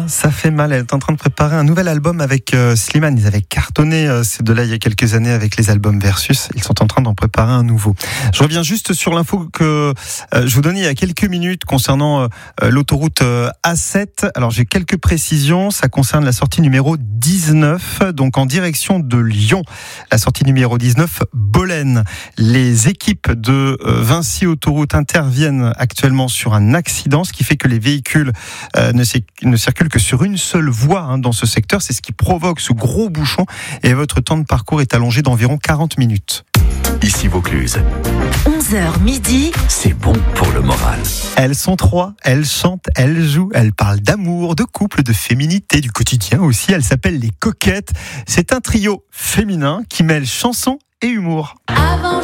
ça fait mal. Elle est en train de préparer un nouvel album avec Slimane. Ils avaient cartonné ces deux-là il y a quelques années avec les albums Versus. Ils sont en train d'en préparer un nouveau. Je reviens juste sur l'info que je vous donnais il y a quelques minutes concernant l'autoroute A7. Alors j'ai quelques précisions. Ça concerne la sortie numéro 19, donc en direction de Lyon. La sortie numéro 19, Bolène. Les équipes de Vinci Autoroute interviennent actuellement sur un accident, ce qui fait que les véhicules ne circulent que sur une seule voie dans ce secteur. C'est ce qui provoque ce gros bouchon et votre temps de parcours est allongé d'environ 40 minutes. Ici Vaucluse. 11h midi. C'est bon pour le moral. Elles sont trois, elles chantent, elles jouent, elles parlent d'amour, de couple, de féminité, du quotidien aussi. Elles s'appellent les Coquettes. C'est un trio féminin qui mêle chanson et humour. Avant